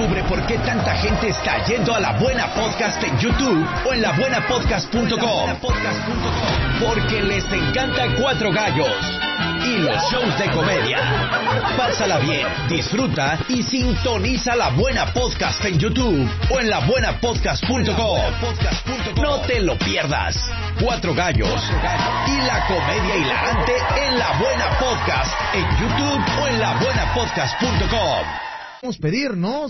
Descubre por qué tanta gente está yendo a La Buena Podcast en YouTube o en labuenapodcast.com. Porque les encanta Cuatro Gallos y los shows de comedia. Pásala bien, disfruta y sintoniza La Buena Podcast en YouTube o en labuenapodcast.com. No te lo pierdas. Cuatro Gallos y la comedia hilarante en La Buena Podcast en YouTube o en labuenapodcast.com. Pedir, ¿no?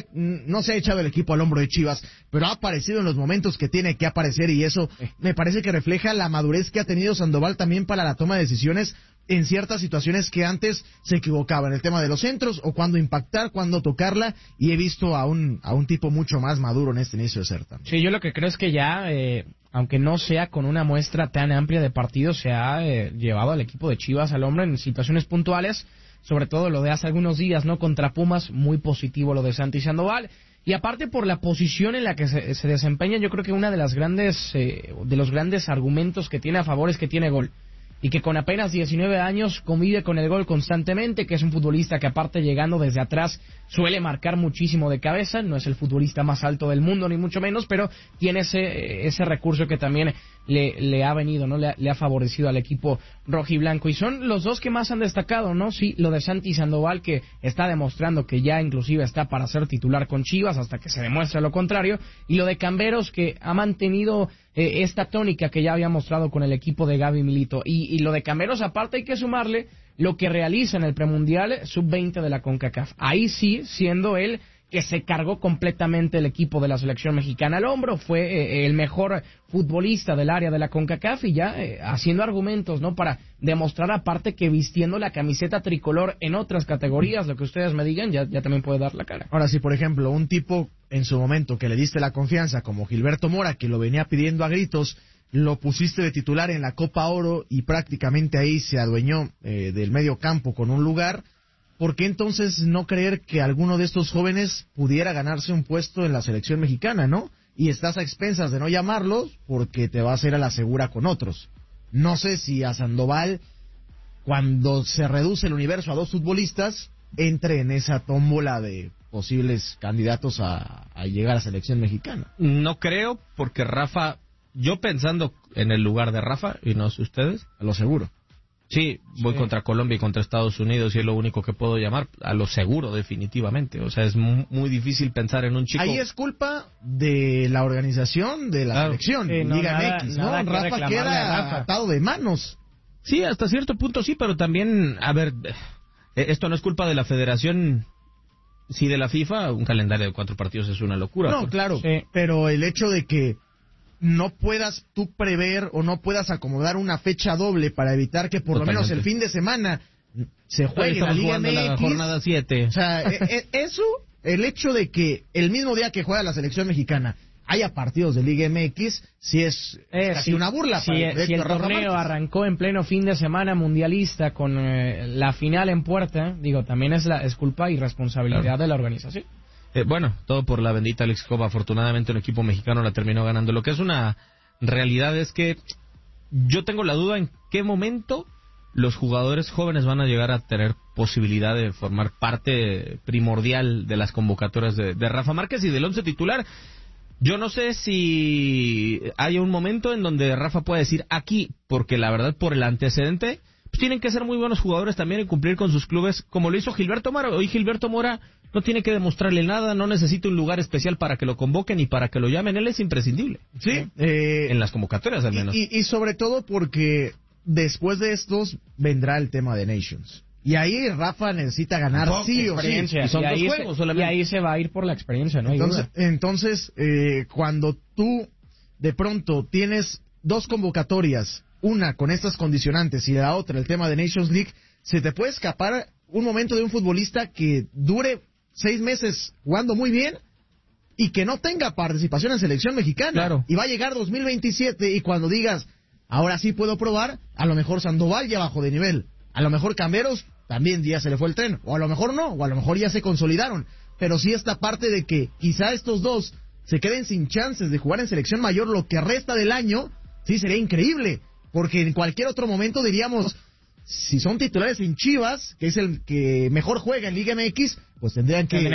No se ha echado el equipo al hombro de Chivas, pero ha aparecido en los momentos que tiene que aparecer, y eso me parece que refleja la madurez que ha tenido Sandoval también para la toma de decisiones en ciertas situaciones que antes se equivocaba, en el tema de los centros, o cuándo impactar, cuándo tocarla, y he visto a un tipo mucho más maduro en este inicio de certamen. Sí, yo lo que creo es que ya, aunque no sea con una muestra tan amplia de partidos, se ha llevado al equipo de Chivas al hombro en situaciones puntuales, sobre todo lo de hace algunos días, ¿no? Contra Pumas, muy positivo lo de Santi Sandoval. Y aparte por la posición en la que se desempeña, yo creo que una de las grandes, de los grandes argumentos que tiene a favor es que tiene gol. Y que con apenas 19 años convive con el gol constantemente, que es un futbolista que aparte llegando desde atrás suele marcar muchísimo de cabeza, no es el futbolista más alto del mundo ni mucho menos, pero tiene ese recurso que también le ha venido, ¿no? Le ha favorecido al equipo rojiblanco, y son los dos que más han destacado, ¿no? Sí, lo de Santi Sandoval, que está demostrando que ya inclusive está para ser titular con Chivas hasta que se demuestre lo contrario, y lo de Camberos, que ha mantenido esta tónica que ya había mostrado con el equipo de Gaby Milito, y lo de Camberos aparte hay que sumarle lo que realiza en el premundial sub-20 de la CONCACAF, ahí sí siendo él que se cargó completamente el equipo de la selección mexicana al hombro, fue el mejor futbolista del área de la CONCACAF, y ya haciendo argumentos, ¿no? Para demostrar aparte que vistiendo la camiseta tricolor en otras categorías, lo que ustedes me digan, ya también puede dar la cara. Ahora, si por ejemplo un tipo en su momento que le diste la confianza, como Gilberto Mora, que lo venía pidiendo a gritos, lo pusiste de titular en la Copa Oro y prácticamente ahí se adueñó del medio campo con un lugar, ¿por qué entonces no creer que alguno de estos jóvenes pudiera ganarse un puesto en la selección mexicana, no? Y estás a expensas de no llamarlos porque te vas a ir a la segura con otros. No sé si a Sandoval, cuando se reduce el universo a dos futbolistas, entre en esa tómbola de posibles candidatos a llegar a selección mexicana. No creo, porque Rafa, yo pensando en el lugar de Rafa, y no sé ustedes, a lo seguro. Sí, voy contra Colombia y contra Estados Unidos y es lo único que puedo llamar a lo seguro, definitivamente. O sea, es muy difícil pensar en un chico. Ahí es culpa de la organización de la selección, Liga MX, ¿no? Rafa queda atado de manos. Sí, hasta cierto punto sí, pero también, a ver, esto no es culpa de la federación, sí de la FIFA, un calendario de 4 partidos es una locura. No, claro, sí. Pero el hecho de que no puedas tú prever o no puedas acomodar una fecha doble para evitar que por lo menos el fin de semana se juegue la Liga MX, la jornada 7. O sea, eso, el hecho de que el mismo día que juega la selección mexicana haya partidos de Liga MX, sí es casi una burla. Si el torneo arrancó en pleno fin de semana mundialista con la final en puerta, digo, también es culpa y responsabilidad de la organización. Bueno, todo por la bendita Alex Coba. Afortunadamente un equipo mexicano la terminó ganando. Lo que es una realidad es que yo tengo la duda en qué momento los jugadores jóvenes van a llegar a tener posibilidad de formar parte primordial de las convocatorias de Rafa Márquez y del 11 titular. Yo no sé si hay un momento en donde Rafa pueda decir aquí, porque la verdad por el antecedente pues tienen que ser muy buenos jugadores también y cumplir con sus clubes, como lo hizo Gilberto Mora. Hoy Gilberto Mora no tiene que demostrarle nada, no necesita un lugar especial para que lo convoquen y para que lo llamen, él es imprescindible. Sí, en las convocatorias al menos. Y sobre todo porque después de estos vendrá el tema de Nations. Y ahí Rafa necesita ganar sí o sí. Y son 2 juegos solamente. Y ahí se va a ir por la experiencia, ¿no? Entonces, cuando tú de pronto tienes 2 convocatorias, una con estas condicionantes y la otra el tema de Nations League, se te puede escapar un momento de un futbolista que dure 6 meses jugando muy bien y que no tenga participación en selección mexicana. Claro. Y va a llegar 2027 y cuando digas, ahora sí puedo probar, a lo mejor Sandoval ya bajó de nivel, a lo mejor Camberos también ya se le fue el tren, o a lo mejor no, o a lo mejor ya se consolidaron, pero sí esta parte de que quizá estos dos se queden sin chances de jugar en selección mayor lo que resta del año, sí sería increíble, porque en cualquier otro momento diríamos, si son titulares en Chivas, que es el que mejor juega en Liga MX, pues tendrían que